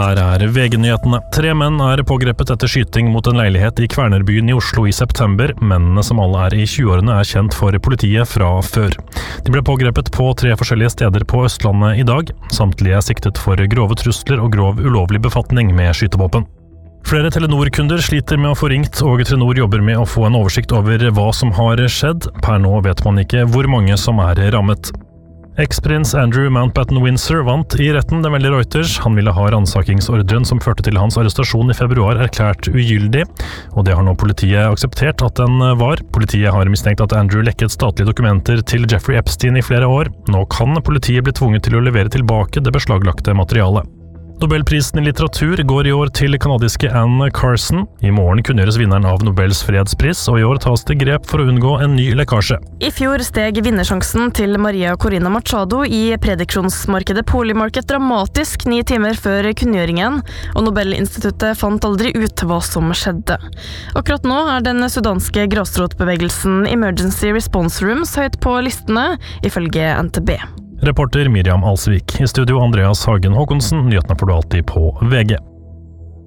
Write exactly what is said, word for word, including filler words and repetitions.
Her er V G-nyhetene. Tre menn er pågrepet etter skyting mot en leilighet i Kvernerbyen i Oslo i september. Mennene, som alle er i tjueårene, er kjent for politiet fra før. De ble pågrepet på tre forskjellige steder på Østlandet i dag. Samtlige er siktet for grove trusler og grov ulovlig befatning med skytevåpen. Flere Telenor-kunder sliter med å få ringt, og Telenor jobber med å få en oversikt over hva som har skjedd. Per nå vet man ikke hvor mange som er rammet. Eks-prins Andrew Mountbatten-Windsor vant i retten, det melder Reuters. Han ville ha ransakingsordren som førte til hans arrestasjon i februar erklært ugyldig, og det har nå politiet akseptert at den var. Politiet har mistenkt at Andrew lekket statlige dokumenter til Jeffrey Epstein i flere år. Nå kan politiet bli tvunget til å levere tilbake det beslaglagte materialet. Nobelprisen i litteratur går i år til kanadiske Anne Carson. I morgen kunngjøres vinneren av Nobels fredspris, og i år tas det grep for å unngå en ny lekkasje. I fjor steg vinnersjansen til Maria Corina Machado i prediksjonsmarkedet Polymarket dramatisk ni timer før kunngjøringen, og Nobelinstituttet fant aldri ut hva som skjedde. Akkurat nå er den sudanske grasrotbevegelsen Emergency Response Rooms høyt på listene, ifølge N T B. Reporter Miriam Alsvik. I studio Andreas Hagen Håkonsen. Nyhetene får du alltid på V G.